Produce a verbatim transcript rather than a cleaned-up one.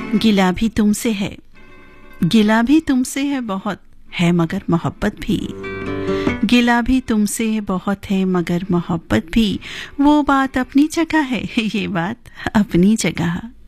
गिला भी तुमसे है, गिला भी तुमसे है बहुत है मगर मोहब्बत भी, गिला भी तुमसे बहुत है मगर मोहब्बत भी, वो बात अपनी जगह है, ये बात अपनी जगह।